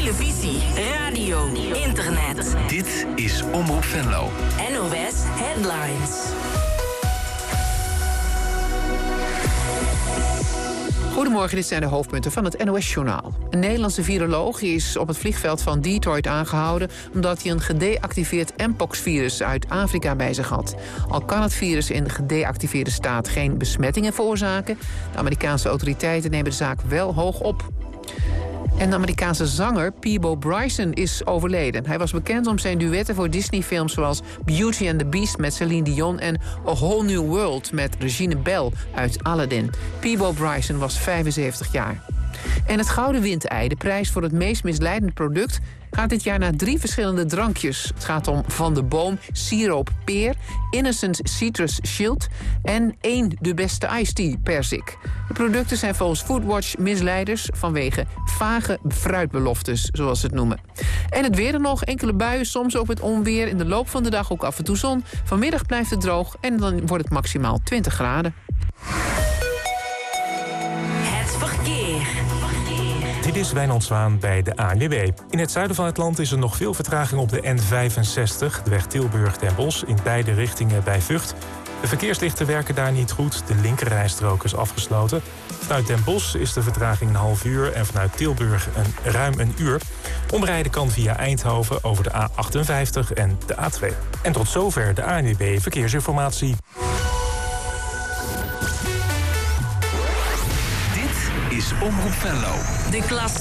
televisie, radio, internet. Dit is Omroep Venlo. NOS Headlines. Goedemorgen, dit zijn de hoofdpunten van het NOS-journaal. Een Nederlandse viroloog is op het vliegveld van Detroit aangehouden omdat hij een gedeactiveerd mpox-virus uit Afrika bij zich had. Al kan het virus in gedeactiveerde staat geen besmettingen veroorzaken, de Amerikaanse autoriteiten nemen de zaak wel hoog op. En de Amerikaanse zanger Peabo Bryson is overleden. Hij was bekend om zijn duetten voor Disney-films zoals Beauty and the Beast met Celine Dion en A Whole New World met Regina Bell uit Aladdin. Peabo Bryson was 75 jaar. En het Gouden Windei, de prijs voor het meest misleidend product, gaat dit jaar naar 3 verschillende drankjes. Het gaat om Van de Boom Siroop Peer, Innocent Citrus Shield en 1 de beste iced tea Perzik. De producten zijn volgens Foodwatch misleiders vanwege vage fruitbeloftes, zoals ze het noemen. En het weer er nog, enkele buien, soms ook met onweer. In de loop van de dag ook af en toe zon. Vanmiddag blijft het droog en dan wordt het maximaal 20 graden. Het verkeer. Dit is Wijnand Zwaan bij de ANWB. In het zuiden van het land is er nog veel vertraging op de N65, de weg Tilburg-Den Bosch, in beide richtingen bij Vught. De verkeerslichten werken daar niet goed, de linkerrijstrook is afgesloten. Vanuit Den Bosch is de vertraging een half uur en vanuit Tilburg ruim een uur. Omrijden kan via Eindhoven over de A58 en de A2. En tot zover de ANWB Verkeersinformatie. Dit is Omroep Venlo. De klas